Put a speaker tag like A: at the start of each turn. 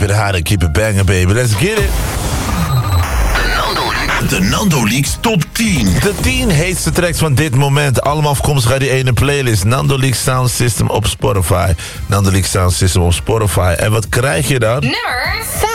A: it hot and keep it banging, baby. Let's get it.
B: De Nando Leaks Top 10.
A: De 10 heetste tracks van dit moment. Allemaal afkomstig uit die ene playlist. Nando Leaks Sound System op Spotify. Nando Leaks Sound System op Spotify. En wat krijg je dan?
C: Nummer 5.